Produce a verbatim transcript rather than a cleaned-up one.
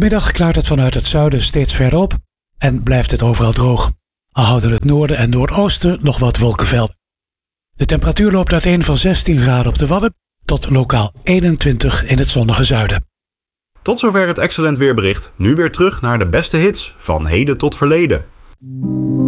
Vanmiddag klaart het vanuit het zuiden steeds verder op en blijft het overal droog. Al houden het noorden en noordoosten nog wat wolkenvelden. De temperatuur loopt uiteen van zestien graden op de Wadden tot lokaal eenentwintig in het zonnige zuiden. Tot zover het Excellent Weerbericht. Nu weer terug naar de beste hits van heden tot verleden.